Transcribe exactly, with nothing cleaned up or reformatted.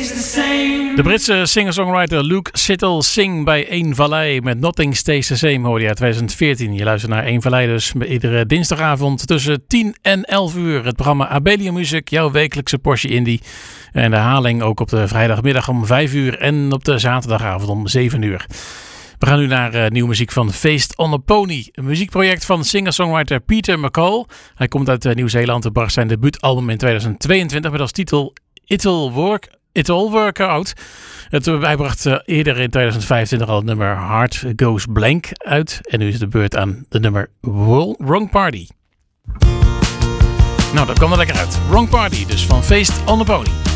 De Britse singer-songwriter Luke Sittle Singh bij Eén Vallei met Nothing Stays the Same hoorde je uit twintig veertien. Je luistert naar Eén Vallei dus iedere dinsdagavond tussen tien en elf uur. Het programma Abelian Music, jouw wekelijkse portie indie. En de herhaling ook op de vrijdagmiddag om vijf uur en op de zaterdagavond om zeven uur. We gaan nu naar uh, nieuwe muziek van Feest on a Pony. Een muziekproject van singer-songwriter Peter McCall. Hij komt uit uh, Nieuw-Zeeland en bracht zijn debuutalbum in twintig tweeëntwintig met als titel It'll Work, It'll Work Out. Het, hij bracht uh, eerder in twintig vijfentwintig al het nummer Heart Goes Blank uit. En nu is de beurt aan de nummer Wrong Party. Nou, dat kwam er lekker uit. Wrong Party, dus van Feest on a Pony.